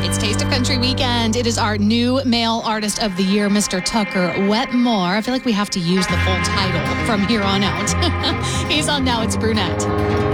It's Taste of Country weekend. It is our new male artist of the year, Mr. Tucker Wetmore. I feel like we have to use the full title from here on out. He's on Now It's Brunette.